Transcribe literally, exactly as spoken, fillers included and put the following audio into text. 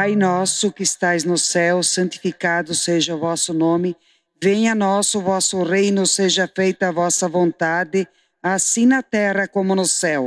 Pai nosso que estais no céu, santificado seja o vosso nome. Venha a nós o vosso reino, seja feita a vossa vontade, assim na terra como no céu.